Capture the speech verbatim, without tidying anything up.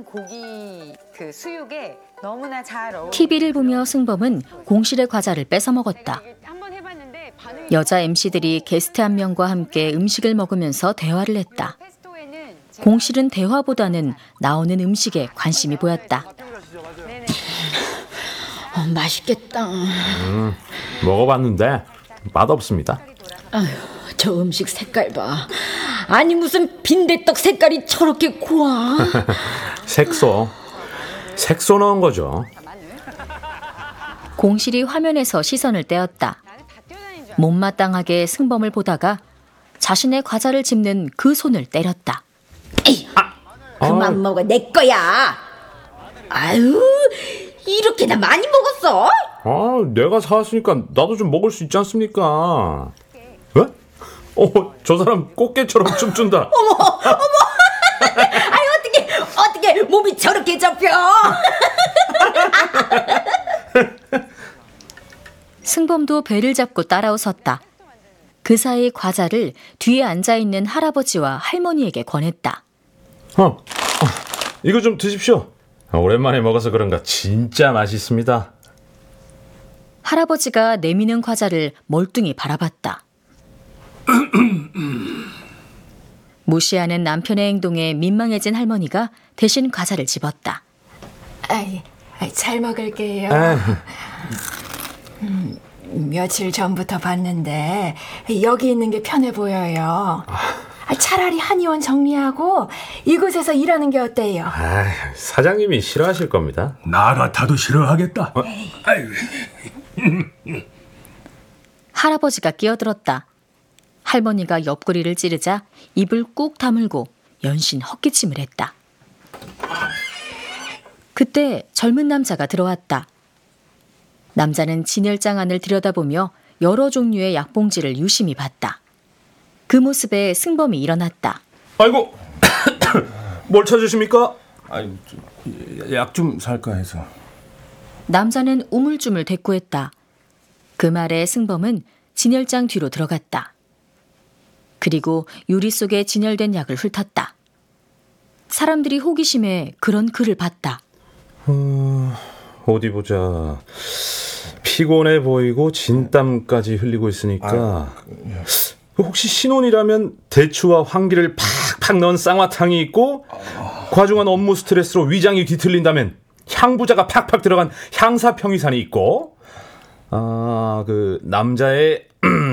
고기 그 수육에 너무나 잘 어울려. 티비를 보며 승범은 공실의 과자를 뺏어 먹었다. 여자 엠씨들이 게스트 한 명과 함께 음식을 먹으면서 대화를 했다. 공실은 대화보다는 나오는 음식에 관심이 보였다. 어, 맛있겠다. 음, 먹어봤는데 맛없습니다. 아휴, 저 음식 색깔 봐. 아니 무슨 빈대떡 색깔이 저렇게 고와. 색소. 색소 넣은 거죠. 공실이 화면에서 시선을 떼었다. 못마땅하게 승범을 보다가 자신의 과자를 집는 그 손을 때렸다. 에이, 아, 그만 아. 먹어, 내 거야. 아유, 이렇게나 많이 먹었어? 아, 내가 사왔으니까 나도 좀 먹을 수 있지 않습니까? 왜? 어, 저 사람 꽃게처럼 춤춘다. 어머, 어머. 아니 어떻게 어떻게 몸이 저렇게 접혀? 승범도 배를 잡고 따라 웃었다. 그 사이 과자를 뒤에 앉아있는 할아버지와 할머니에게 권했다. 어, 어, 이거 좀 드십시오. 오랜만에 먹어서 그런가 진짜 맛있습니다. 할아버지가 내미는 과자를 멀뚱히 바라봤다. 무시하는 남편의 행동에 민망해진 할머니가 대신 과자를 집었다. 아이, 아이, 잘 먹을게요. 음, 며칠 전부터 봤는데 여기 있는 게 편해 보여요. 아, 차라리 한의원 정리하고 이곳에서 일하는 게 어때요? 아, 사장님이 싫어하실 겁니다. 나 같아도 싫어하겠다. 어? 아유. 할아버지가 끼어들었다. 할머니가 옆구리를 찌르자 입을 꾹 다물고 연신 헛기침을 했다. 그때 젊은 남자가 들어왔다. 남자는 진열장 안을 들여다보며 여러 종류의 약봉지를 유심히 봤다. 그 모습에 승범이 일어났다. 아이고, 뭘 찾으십니까? 약 좀 살까 해서. 남자는 우물쭈물 대꾸했다. 그 말에 승범은 진열장 뒤로 들어갔다. 그리고 유리 속에 진열된 약을 훑었다. 사람들이 호기심에 그런 그를 봤다. 어, 어디 보자. 피곤해 보이고 진땀까지 흘리고 있으니까 아, 혹시 신혼이라면 대추와 황기를 팍팍 넣은 쌍화탕이 있고 아... 과중한 업무 스트레스로 위장이 뒤틀린다면 향부자가 팍팍 들어간 향사평이산이 있고 아, 그 남자의